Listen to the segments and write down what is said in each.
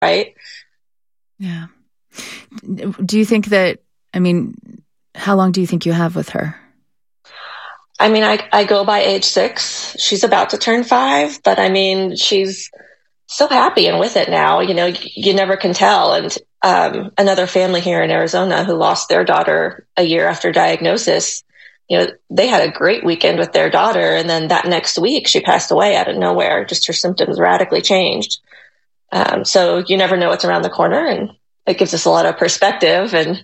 right? Yeah. Do you think that, how long do you think you have with her? I go by age 6. She's about to turn 5, but she's so happy and with it now. You never can tell. And another family here in Arizona who lost their daughter a year after diagnosis, they had a great weekend with their daughter. And then that next week, she passed away out of nowhere. Just her symptoms radically changed. So you never know what's around the corner. And it gives us a lot of perspective and,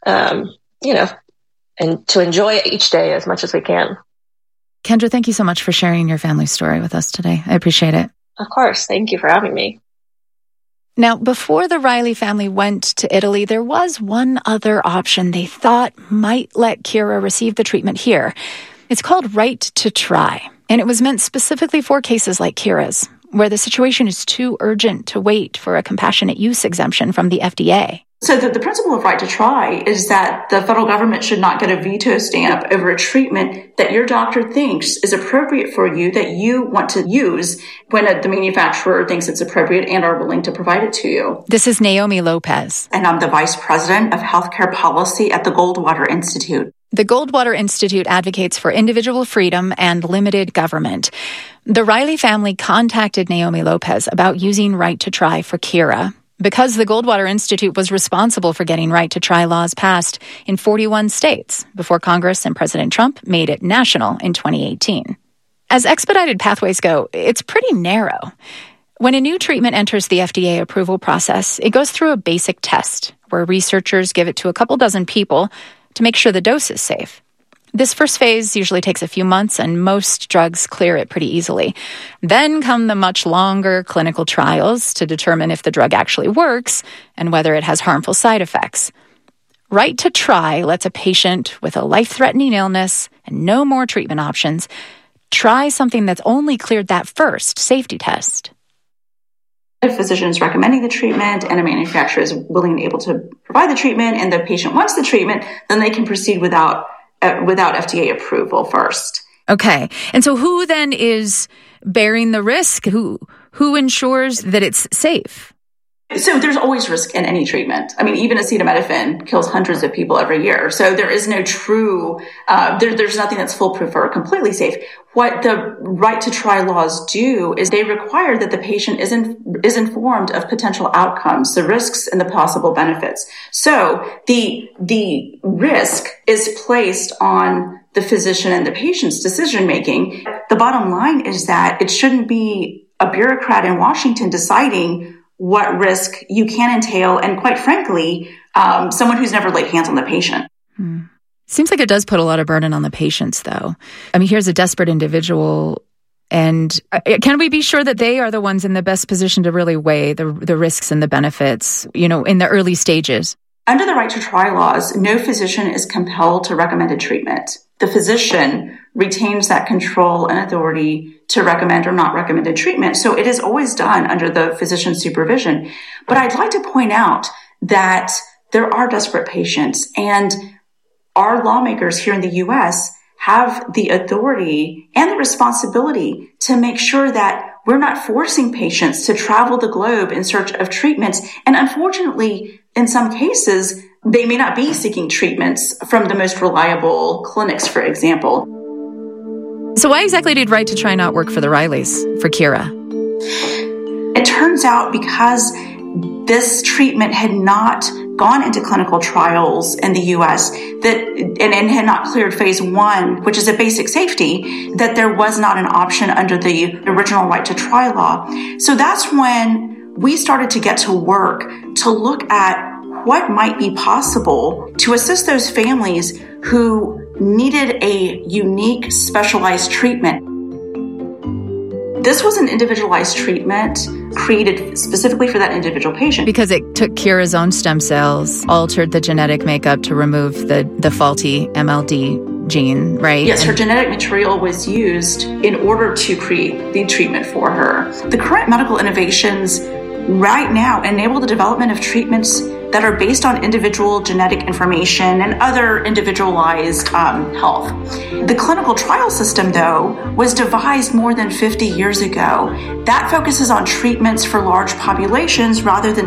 and to enjoy each day as much as we can. Kendra, thank you so much for sharing your family story with us today. I appreciate it. Of course. Thank you for having me. Now, before the Riley family went to Italy, there was one other option they thought might let Kira receive the treatment here. It's called Right to Try, and it was meant specifically for cases like Kira's, where the situation is too urgent to wait for a compassionate use exemption from the FDA. So the principle of right to try is that the federal government should not get a veto stamp over a treatment that your doctor thinks is appropriate for you, that you want to use when the manufacturer thinks it's appropriate and are willing to provide it to you. This is Naomi Lopez. And I'm the Vice President of Healthcare Policy at the Goldwater Institute. The Goldwater Institute advocates for individual freedom and limited government. The Riley family contacted Naomi Lopez about using Right to Try for Kira, because the Goldwater Institute was responsible for getting Right to Try laws passed in 41 states before Congress and President Trump made it national in 2018. As expedited pathways go, it's pretty narrow. When a new treatment enters the FDA approval process, it goes through a basic test where researchers give it to a couple dozen people to make sure the dose is safe. This first phase usually takes a few months, and most drugs clear it pretty easily. Then come the much longer clinical trials to determine if the drug actually works and whether it has harmful side effects. Right to Try lets a patient with a life-threatening illness and no more treatment options try something that's only cleared that first safety test. If a physician is recommending the treatment and a manufacturer is willing and able to provide the treatment and the patient wants the treatment, then they can proceed without FDA approval first. Okay. And so who then is bearing the risk? Who ensures that it's safe? So there's always risk in any treatment. Even acetaminophen kills hundreds of people every year. So there is no true, there's nothing that's foolproof or completely safe. What the Right to Try laws do is they require that the patient is informed of potential outcomes, the risks and the possible benefits. So the risk is placed on the physician and the patient's decision making. The bottom line is that it shouldn't be a bureaucrat in Washington deciding what risk you can entail, and quite frankly, someone who's never laid hands on the patient. Seems like it does put a lot of burden on the patients, though. Here's a desperate individual, and can we be sure that they are the ones in the best position to really weigh the risks and the benefits, in the early stages? Under the Right to Try laws, no physician is compelled to recommend a treatment. The physician retains that control and authority to recommend or not recommend a treatment. So it is always done under the physician's supervision. But I'd like to point out that there are desperate patients, and our lawmakers here in the U.S. have the authority and the responsibility to make sure that we're not forcing patients to travel the globe in search of treatments. And unfortunately, in some cases, they may not be seeking treatments from the most reliable clinics, for example. So why exactly did Right to Try not work for the Rileys, for Kira? It turns out because this treatment had not gone into clinical trials in the U.S. and had not cleared phase 1, which is a basic safety, that there was not an option under the original Right to Try law. So that's when we started to get to work to look at what might be possible to assist those families who needed a unique, specialized treatment. This was an individualized treatment created specifically for that individual patient. Because it took Kira's own stem cells, altered the genetic makeup to remove the faulty MLD gene, right? Yes, her genetic material was used in order to create the treatment for her. The current medical innovations right now enable the development of treatments that are based on individual genetic information and other individualized health. The clinical trial system, though, was devised more than 50 years ago. That focuses on treatments for large populations rather than